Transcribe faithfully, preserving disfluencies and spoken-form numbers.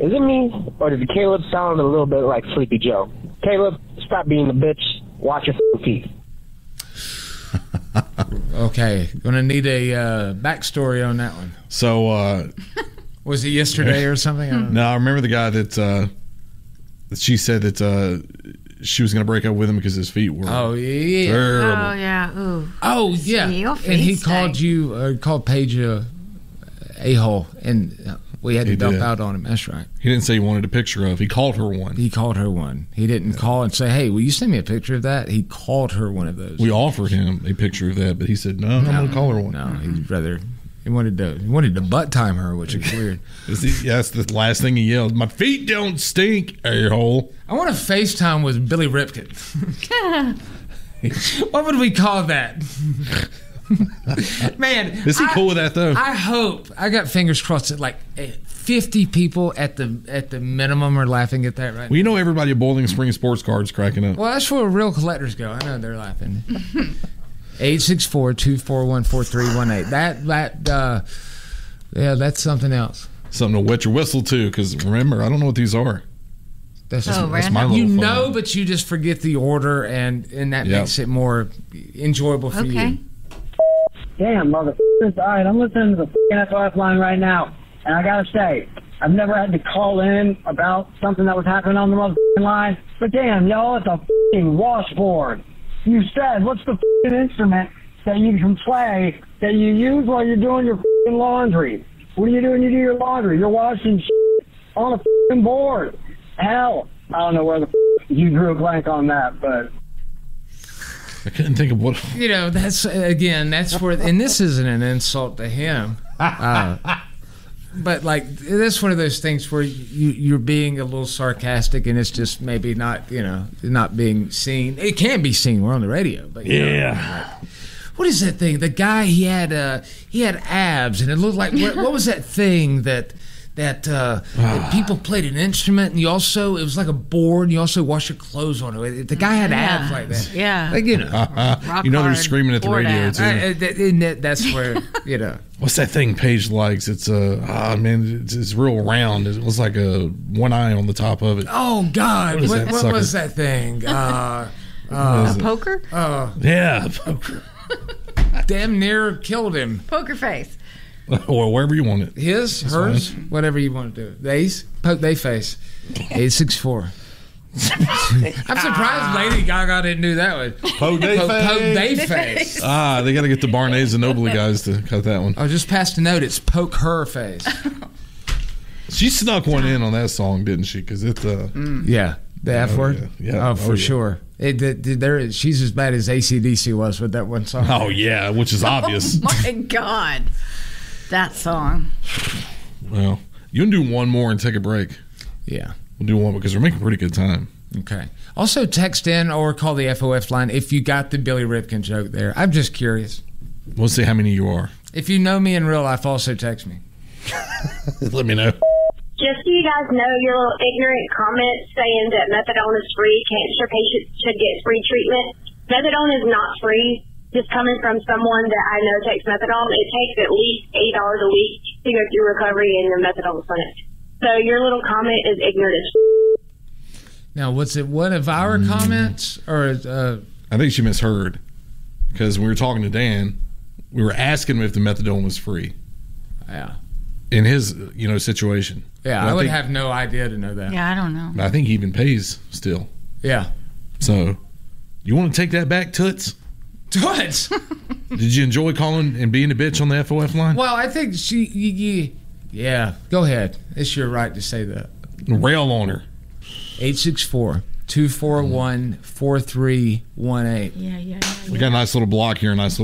Is it me, or did Caleb sound a little bit like Sleepy Joe? Caleb, stop being a bitch. Watch your teeth. Okay, gonna need a uh, backstory on that one. So, uh, was it yesterday or something? I don't know. No, I remember the guy that, uh, that she said that uh, she was going to break up with him because his feet were Oh yeah. terrible. Oh, yeah. Ooh. Oh yeah. See, your And he feet called stink. you, uh, called Paige a a hole, and we had to He dump did. out on him. That's right. He didn't say he wanted a picture of. He called her one. He called her one. He didn't call and say, "Hey, will you send me a picture of that?" He called her one of those. We offered him a picture of that, but he said, no, I'm going to call her one. No, he'd rather he wanted to he wanted to butt time her, which is weird. Yeah, that's the last thing he yelled. My feet don't stink, a-hole. I want to FaceTime with Billy Ripken. What would we call that? Man, Is he I- cool with that, though? I hope. I got fingers crossed that like eh, fifty people at the at the minimum are laughing at that right Well, you know everybody at Bowling Springs Sports Card's cracking up. now. Well, that's where real collectors go. I know they're laughing. eight six four, two four one, four three one eight. That, that, uh, yeah, that's something else. Something to wet your whistle, too, because remember, I don't know what these are. That's, Oh, That's my random. little you fun. know, but you just forget the order, and, and that Yep. makes it more enjoyable for Okay. you. Damn, motherfuckers. All right, I'm listening to the f***ing F O F line right now. And I got to say, I've never had to call in about something that was happening on the motherfucking line. But damn, y'all, it's a f***ing washboard. You said, what's the f***ing instrument that you can play that you use while you're doing your f***ing laundry? What do you do when you do your laundry? You're washing shit on a f***ing board. Hell, I don't know where the f*** you drew a blank on that, but... I couldn't think of what. You know, that's, again, that's where, and this isn't an insult to him. Uh, but, like, that's one of those things where you, you're being a little sarcastic, and it's just maybe not, you know, not being seen. It can be seen. We're on the radio. But you know, Yeah. what is that thing? The guy, he had uh, he had abs, and it looked like, what, what was that thing that that, uh, that people played an instrument, and you also, it was like a board, and you also wash your clothes on it. The guy had abs Yeah. like that. Yeah. Like, you know. Rock You know they're hard screaming at the board radio, abs. too. I, I, that- and that- that's where, you know. What's that thing Paige likes? It's a, ah, man, it's, it's real round. It looks like a one eye on the top of it. Oh, God. What is What, that what sucker? was that thing? Uh, A poker? uh, Yeah, poker. damn near killed him. Poker face. Or wherever you want it. His, hers, whatever you want to do. They's, poke they face. eight six four. I'm surprised Lady Gaga didn't do that one. Poke they Poke, face. poke they face. Ah, they got to get the Barney's and Nobley guys to cut that one. Oh, just passed a note. It's poke her face. She snuck one in on that song, didn't she? Because it's uh, Yeah. The F Oh, word? yeah. Yeah. Oh, for Oh, yeah. sure. It, it, it- there is, she's as bad as A C D C was with that one song. oh yeah, which is obvious. Oh, my God. That song. Well, you can do one more and take a break. Yeah. We'll do one because we're making pretty good time. Okay. Also, text in or call the F O F line if you got the Billy Ripken joke there. I'm just curious. We'll see how many you are. If you know me in real life, also text me. Let me know. Just so you guys know, your little ignorant comment saying that methadone is free, cancer patients should get free treatment. Methadone is not free. Just coming from someone that I know takes methadone, it takes at least eight dollars a week to go through recovery in the methadone clinic. So your little comment is ignorant as Now, was it one of our comments or uh, I think she misheard because when we were talking to Dan, we were asking him if the methadone was free yeah, in his you know situation. yeah? But I would think, have no idea to know that. Yeah, I don't know. I think he even pays still. Yeah. So, you want to take that back, Toots? Toots. Did you enjoy calling and being a bitch on the F O F line? Well, I think she. You, you, yeah. Go ahead. It's your right to say that. Rail on her. eight six four, two four one, four three one eight. Yeah, yeah, yeah. We got a nice little block here, a nice little